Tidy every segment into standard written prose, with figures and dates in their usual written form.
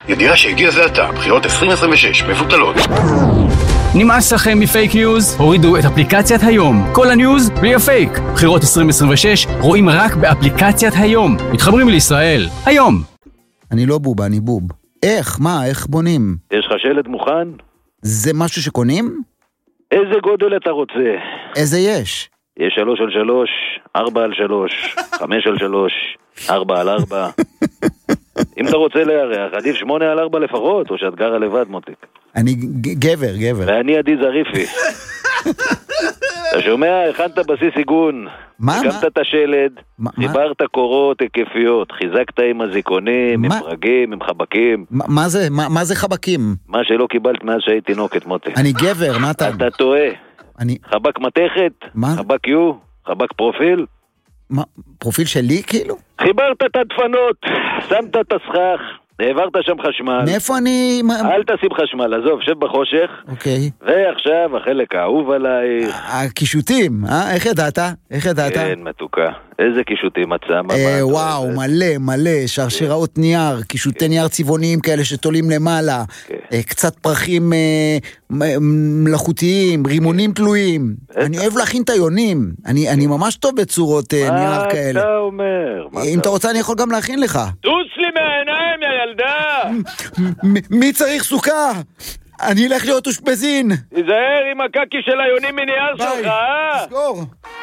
ידיעה שהגיע זה עתה, בחירות 2026 מבוטלות. נמאס לכם מפייק ניוז? הורידו את אפליקציית היום. כל הניוז בלי הפייק. בחירות 2026 רואים רק באפליקציית היום. מתחברים לישראל. היום. אני לא בובה, אני בוב. איך? מה? איך בונים? יש לך שלט מוכן? זה משהו שקונים? איזה גודל אתה רוצה? איזה יש? יש 3x3, 4x3, 5x3, 4x4. אם אתה רוצה להיערך, עדיף 8x4 לפחות, או שאת גרה לבד, מותיק. אני גבר. ואני עדי זריפי. אתה שומע? הכנת בסיס עיגון. הקמת את השלד, חיברת קורות היקפיות, חיזקת עם הזיקונים, עם פרגים, עם חבקים. מה זה חבקים? מה שלא קיבלת מאז שהיית תינוקת, מותיק. אני גבר, מה אתה? אתה טועה. חבק מתכת, חבק יו, חבק פרופיל. מה? פרופיל שלי כאילו? חיברת את הדפנות, שמת את הסכך, העברת שם חשמל. מאיפה אני... אל תשים חשמל, עזוב, שב בחושך. אוקיי. ועכשיו החלק האהוב עלייך. הקישוטים, איך ידעת? כן, מתוקה. איזה קישוטים מצא? וואו, מלא, שרשראות נייר, קישוטי נייר צבעוניים כאלה שתולים למעלה, קצת פרחים מלאכותיים, רימונים תלויים. אני אוהב להכין את היונים, אני ממש טוב בצורות נייר כאלה. מה אתה אומר? אם אתה רוצה אני יכול גם להכין לך. תוץ לי מהעיניים, יא ילדה! מי צריך סוכה? אני אלך להיות אושפזין. תיזהר עם הקקי של היונים מנייר שלך, תסגור.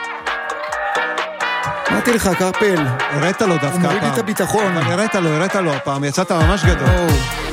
אמרתי לך, קרפל. הראת לו דווקא הפעם. הוא מוריד לי את הביטחון. אבל הראת לו הפעם, יצאת ממש גדול.